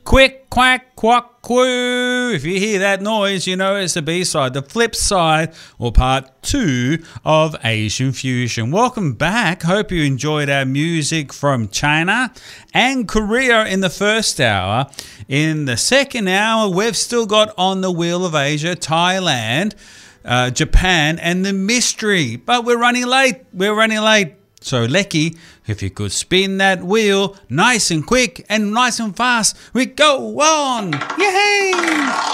Quick, quack, quack, quoo. If you hear that noise, you know it's the B-side, the flip side, or part 2 of Asian Fusion. Welcome back. Hope you enjoyed our music from China and Korea in the first hour. In the second hour, we've still got On the Wheel of Asia, Thailand, Japan, and the mystery. But we're running late. So, Lecky, if you could spin that wheel nice and quick and nice and fast, we go on. Yay!